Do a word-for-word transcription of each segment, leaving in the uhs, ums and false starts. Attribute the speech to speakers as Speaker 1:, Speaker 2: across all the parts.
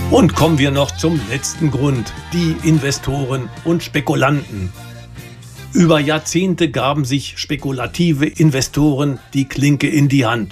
Speaker 1: Und kommen wir noch zum letzten Grund, die Investoren und Spekulanten. Über Jahrzehnte gaben sich spekulative Investoren die Klinke in die Hand.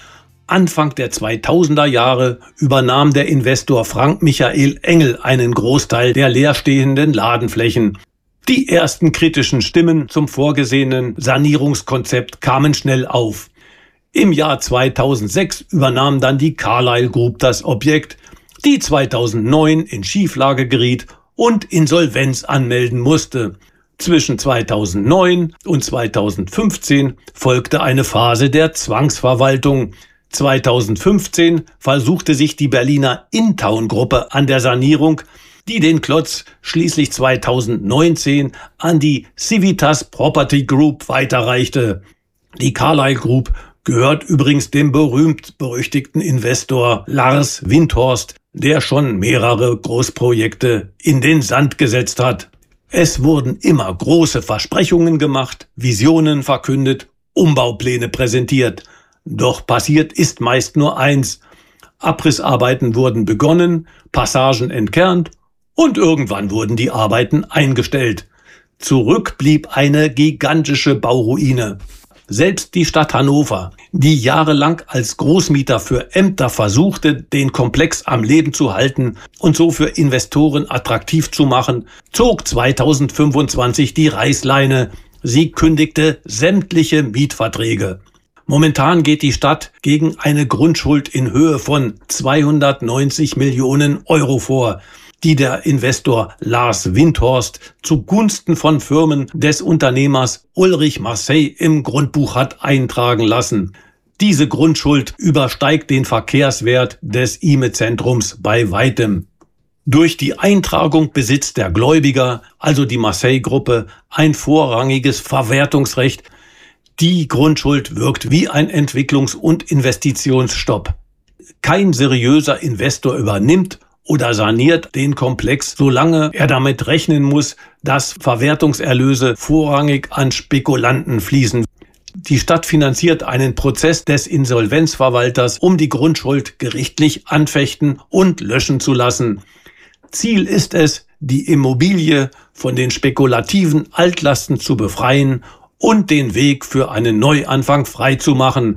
Speaker 1: Anfang der zweitausender Jahre übernahm der Investor Frank Michael Engel einen Großteil der leerstehenden Ladenflächen. Die ersten kritischen Stimmen zum vorgesehenen Sanierungskonzept kamen schnell auf. Im Jahr zweitausendsechs übernahm dann die Carlyle Group das Objekt, die zweitausendneun in Schieflage geriet und Insolvenz anmelden musste. Zwischen zweitausendneun und zweitausendfünfzehn folgte eine Phase der Zwangsverwaltung. zweitausendfünfzehn versuchte sich die Berliner Intown-Gruppe an der Sanierung, die den Klotz schließlich zweitausendneunzehn an die Civitas Property Group weiterreichte. Die Carlyle Group gehört übrigens dem berühmt-berüchtigten Investor Lars Windhorst, der schon mehrere Großprojekte in den Sand gesetzt hat. Es wurden immer große Versprechungen gemacht, Visionen verkündet, Umbaupläne präsentiert. Doch passiert ist meist nur eins. Abrissarbeiten wurden begonnen, Passagen entkernt und irgendwann wurden die Arbeiten eingestellt. Zurück blieb eine gigantische Bauruine. Selbst die Stadt Hannover, die jahrelang als Großmieter für Ämter versuchte, den Komplex am Leben zu halten und so für Investoren attraktiv zu machen, zog zweitausendfünfundzwanzig die Reißleine. Sie kündigte sämtliche Mietverträge. Momentan geht die Stadt gegen eine Grundschuld in Höhe von zweihundertneunzig Millionen Euro vor, die der Investor Lars Windhorst zugunsten von Firmen des Unternehmers Ulrich Marseille im Grundbuch hat eintragen lassen. Diese Grundschuld übersteigt den Verkehrswert des I M E-Zentrums bei weitem. Durch die Eintragung besitzt der Gläubiger, also die Marseille-Gruppe, ein vorrangiges Verwertungsrecht. Die Grundschuld wirkt wie ein Entwicklungs- und Investitionsstopp. Kein seriöser Investor übernimmt oder saniert den Komplex, solange er damit rechnen muss, dass Verwertungserlöse vorrangig an Spekulanten fließen. Die Stadt finanziert einen Prozess des Insolvenzverwalters, um die Grundschuld gerichtlich anfechten und löschen zu lassen. Ziel ist es, die Immobilie von den spekulativen Altlasten zu befreien und den Weg für einen Neuanfang freizumachen.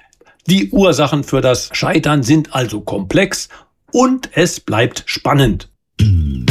Speaker 1: Die Ursachen für das Scheitern sind also komplex und es bleibt spannend.